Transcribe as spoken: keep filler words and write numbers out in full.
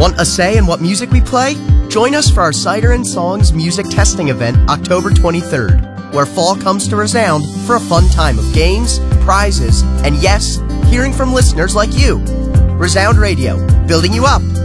Want a say in what music we play? Join us for our Cider and Songs music testing event October twenty-third, where fall comes to resound for a fun time of games, prizes, and yes, hearing from listeners like you. Resound Radio, building you up